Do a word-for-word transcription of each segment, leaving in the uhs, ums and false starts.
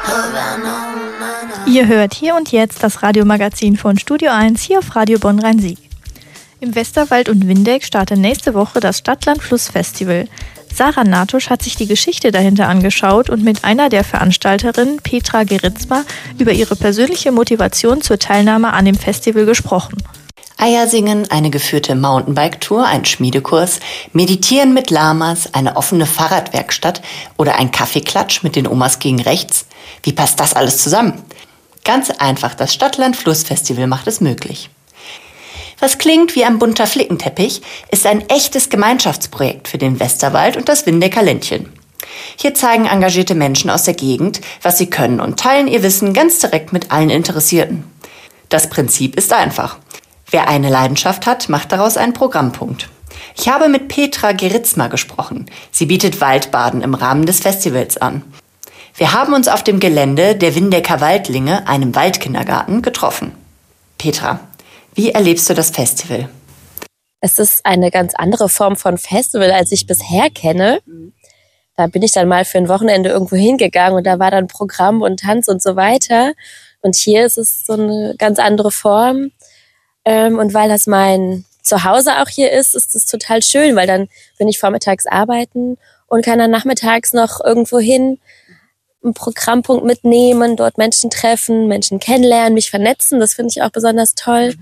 Ihr hört Hier und Jetzt das Radiomagazin von Studio eins hier auf Radio Bonn-Rhein-Sieg. Im Westerwald und Windeck startet nächste Woche das Stadtland-Fluss-Festival. Sarah Natusch hat sich die Geschichte dahinter angeschaut und mit einer der Veranstalterinnen, Petra Geritzma, über ihre persönliche Motivation zur Teilnahme an dem Festival gesprochen. Eiersingen, eine geführte Mountainbike-Tour, ein Schmiedekurs, Meditieren mit Lamas, eine offene Fahrradwerkstatt oder ein Kaffeeklatsch mit den Omas gegen rechts. Wie passt das alles zusammen? Ganz einfach, das Stadtland-Fluss-Festival macht es möglich. Was klingt wie ein bunter Flickenteppich, ist ein echtes Gemeinschaftsprojekt für den Westerwald und das Windecker Ländchen. Hier zeigen engagierte Menschen aus der Gegend, was sie können und teilen ihr Wissen ganz direkt mit allen Interessierten. Das Prinzip ist einfach. Wer eine Leidenschaft hat, macht daraus einen Programmpunkt. Ich habe mit Petra Geritzma gesprochen. Sie bietet Waldbaden im Rahmen des Festivals an. Wir haben uns auf dem Gelände der Windecker Waldlinge, einem Waldkindergarten, getroffen. Petra, wie erlebst du das Festival? Es ist eine ganz andere Form von Festival, als ich bisher kenne. Da bin ich dann mal für ein Wochenende irgendwo hingegangen und da war dann Programm und Tanz und so weiter. Und hier ist es so eine ganz andere Form. Und weil das mein Zuhause auch hier ist, ist es total schön, weil dann bin ich vormittags arbeiten und kann dann nachmittags noch irgendwo hin, einen Programmpunkt mitnehmen, dort Menschen treffen, Menschen kennenlernen, mich vernetzen. Das finde ich auch besonders toll.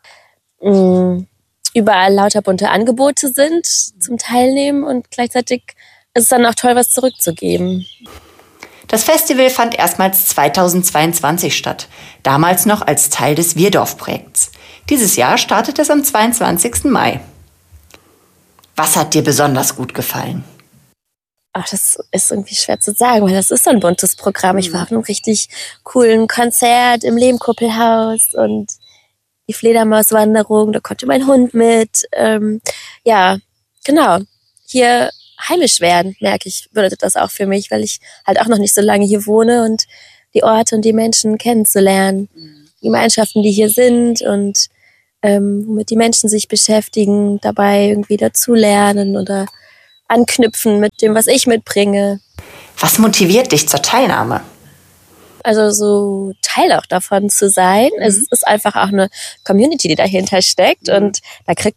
Mhm. Überall lauter bunte Angebote sind zum Teilnehmen und gleichzeitig ist es dann auch toll, was zurückzugeben. Das Festival fand erstmals zweitausendzweiundzwanzig statt, damals noch als Teil des Wirdorf-Projekts. Dieses Jahr startet es am zweiundzwanzigsten Mai. Was hat dir besonders gut gefallen? Ach, das ist irgendwie schwer zu sagen, weil das ist so ein buntes Programm. Ich war auf einem richtig coolen Konzert im Lehmkuppelhaus und die Fledermauswanderung, da konnte mein Hund mit. Ähm, ja, genau. Hier heimisch werden, merke ich, bedeutet das auch für mich, weil ich halt auch noch nicht so lange hier wohne und die Orte und die Menschen kennenzulernen, die Gemeinschaften, die hier sind und ähm, womit die Menschen sich beschäftigen, dabei irgendwie dazulernen oder anknüpfen mit dem, was ich mitbringe. Was motiviert dich zur Teilnahme? Also so Teil auch davon zu sein. Mhm. Es ist einfach auch eine Community, die dahinter steckt. Mhm. Und da kriegt